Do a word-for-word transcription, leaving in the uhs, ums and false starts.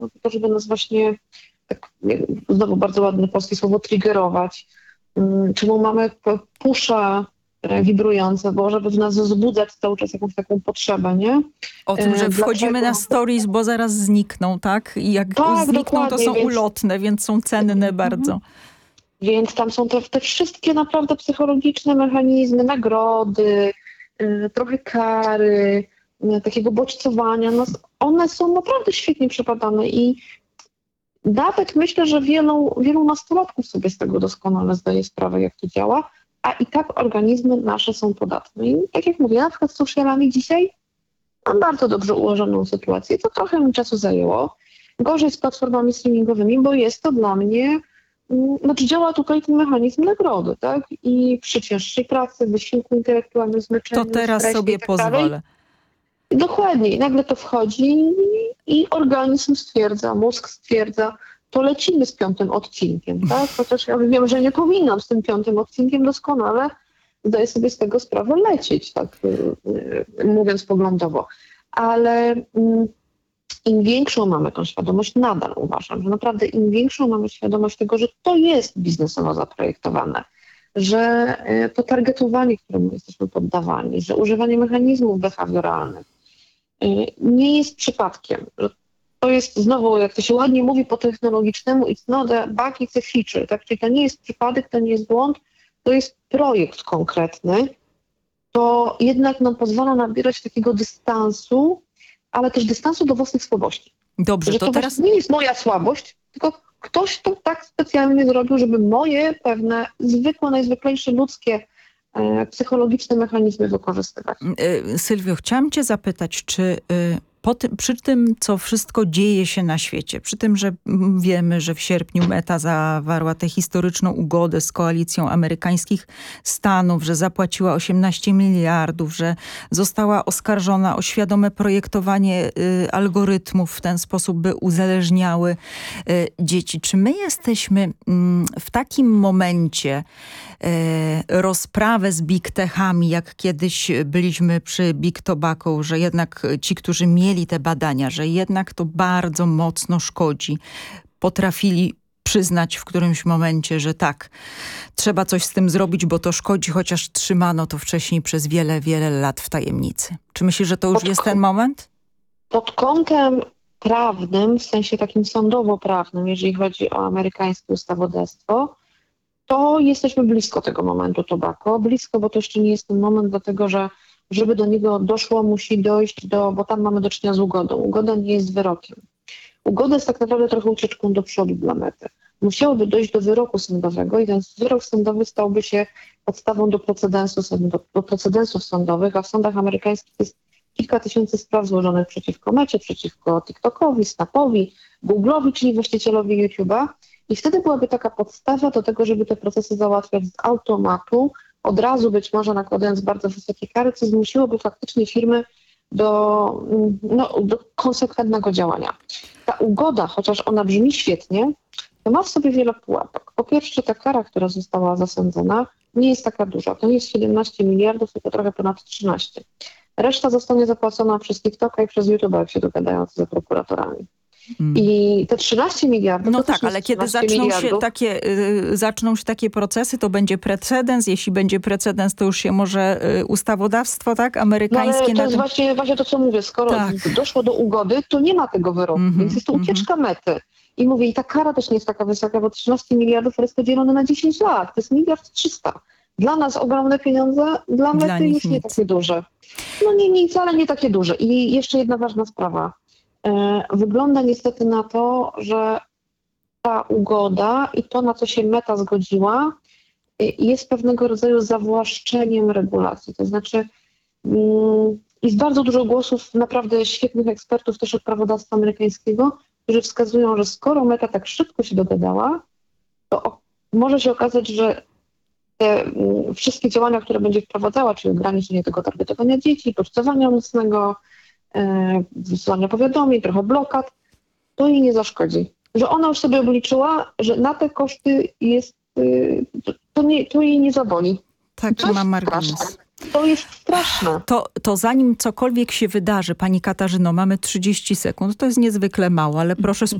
no, to żeby nas właśnie, tak, znowu bardzo ładne polskie słowo, triggerować. Czemu mamy pusze wibrujące, bo żeby w nas wzbudzać cały czas jakąś taką potrzebę, nie? O tym, że wchodzimy Dlaczego? na stories, bo zaraz znikną, tak? I jak Tak, znikną, to są więc... ulotne, więc są cenne bardzo. Więc tam są te, te wszystkie naprawdę psychologiczne mechanizmy, nagrody, y, trochę kary, y, takiego bodźcowania. No, one są naprawdę świetnie przebadane i nawet myślę, że wielu, wielu nastolatków sobie z tego doskonale zdaje sprawę, jak to działa, a i tak organizmy nasze są podatne. I tak jak mówię, na przykład z socialami dzisiaj mam bardzo dobrze ułożoną sytuację. To trochę mi czasu zajęło. Gorzej z platformami streamingowymi, bo jest to dla mnie, znaczy działa tutaj ten mechanizm nagrody, tak? I przy cięższej pracy, wysiłku intelektualnym, zmęczeniu, To teraz stresie sobie i tak pozwolę. dalej. Dokładnie. I nagle to wchodzi i organizm stwierdza, mózg stwierdza, to lecimy z piątym odcinkiem, tak? Chociaż ja wiem, że nie powinnam z tym piątym odcinkiem doskonale, zdaję sobie z tego sprawę lecieć, tak mówiąc poglądowo. Ale im większą mamy tą świadomość, nadal uważam, że naprawdę im większą mamy świadomość tego, że to jest biznesowo zaprojektowane, że to targetowanie, któremu jesteśmy poddawani, że używanie mechanizmów behawioralnych nie jest przypadkiem. To jest znowu, jak to się ładnie mówi po technologicznemu, it's not a bug, it's a feature. Tak? Czyli to nie jest przypadek, to nie jest błąd, to jest projekt konkretny. To jednak nam pozwala nabierać takiego dystansu, ale też dystansu do własnych słabości. Dobrze, że to, to teraz... nie jest moja słabość, tylko ktoś to tak specjalnie zrobił, żeby moje pewne zwykłe, najzwyklejsze ludzkie e, psychologiczne mechanizmy wykorzystywać. Sylwio, chciałam cię zapytać, czy y, po ty, przy tym, co wszystko dzieje się na świecie, przy tym, że wiemy, że w sierpniu Meta zawarła tę historyczną ugodę z koalicją amerykańskich Stanów, że zapłaciła osiemnaście miliardów, że została oskarżona o świadome projektowanie y, algorytmów w ten sposób, by uzależniały y, dzieci. Czy my jesteśmy y, w takim momencie y, rozprawę z big techami, jak kiedyś byliśmy przy Big Tobacco, że jednak ci, którzy mieli te badania, że jednak to bardzo mocno szkodzi, potrafili przyznać w którymś momencie, że tak, trzeba coś z tym zrobić, bo to szkodzi, chociaż trzymano to wcześniej przez wiele, wiele lat w tajemnicy. Czy myślisz, że to już pod, jest ten moment? Pod kątem prawnym, w sensie takim sądowo-prawnym, jeżeli chodzi o amerykańskie ustawodawstwo, to jesteśmy blisko tego momentu tobacco. Blisko, bo to jeszcze nie jest ten moment, dlatego że żeby do niego doszło, musi dojść do, bo tam mamy do czynienia z ugodą. Ugoda nie jest wyrokiem. Ugoda jest tak naprawdę trochę ucieczką do przodu dla Mety. Musiałoby dojść do wyroku sądowego i ten wyrok sądowy stałby się podstawą do precedensu, do, do precedensów sądowych, a w sądach amerykańskich jest kilka tysięcy spraw złożonych przeciwko Mecie, przeciwko TikTokowi, Snapowi, Google'owi, czyli właścicielowi YouTube'a. I wtedy byłaby taka podstawa do tego, żeby te procesy załatwiać z automatu, od razu być może nakładając bardzo wysokie kary, co zmusiłoby faktycznie firmy do, no, do konsekwentnego działania. Ta ugoda, chociaż ona brzmi świetnie, to ma w sobie wiele pułapek. Po pierwsze, ta kara, która została zasądzona, nie jest taka duża. To nie jest siedemnaście miliardów, tylko trochę ponad trzynaście. Reszta zostanie zapłacona przez TikToka i przez YouTube, jak się dogadają ze prokuratorami. Hmm. I te trzynaście miliardów... No tak, ale kiedy zaczną się, takie, y, zaczną się takie procesy, to będzie precedens. Jeśli będzie precedens, to już się może y, ustawodawstwo, tak, amerykańskie... No ale to na jest tym... właśnie, właśnie to, co mówię. Skoro tak. doszło do ugody, to nie ma tego wyroku, mm-hmm, więc jest to ucieczka mm-hmm. Mety. I mówię, i ta kara też nie jest taka wysoka, bo trzynaście miliardów jest podzielone na dziesięć lat. To jest miliard trzysta. Dla nas ogromne pieniądze, dla Mety dla już nie nic. Takie duże. No nie, nie, wcale nie takie duże. I jeszcze jedna ważna sprawa. Wygląda niestety na to, że ta ugoda i to, na co się Meta zgodziła, jest pewnego rodzaju zawłaszczeniem regulacji. To znaczy jest bardzo dużo głosów naprawdę świetnych ekspertów też od prawodawstwa amerykańskiego, którzy wskazują, że skoro Meta tak szybko się dogadała, to może się okazać, że te wszystkie działania, które będzie wprowadzała, czyli ograniczenie tego targetowania dzieci, bodźcowania mocnego, wysyłania powiadomień, trochę blokad, to jej nie zaszkodzi. Że ona już sobie obliczyła, że na te koszty jest, to, nie, to jej nie zaboli. Tak, ma margines. To To jest straszne. To, to zanim cokolwiek się wydarzy, pani Katarzyno, mamy trzydzieści sekund, to jest niezwykle mało, ale proszę